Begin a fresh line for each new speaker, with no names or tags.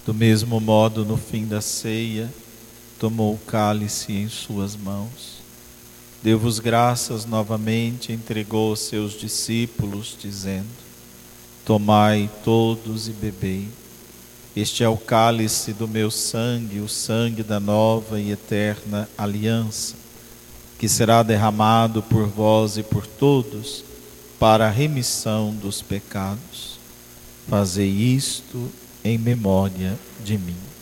Do mesmo modo, no fim da ceia, tomou o cálice em suas mãos, deu-vos graças novamente, entregou aos seus discípulos, dizendo: tomai todos e bebei. Este é o cálice do meu sangue, o sangue da nova e eterna aliança, que será derramado por vós e por todos para a remissão dos pecados. Fazei isto em memória de mim.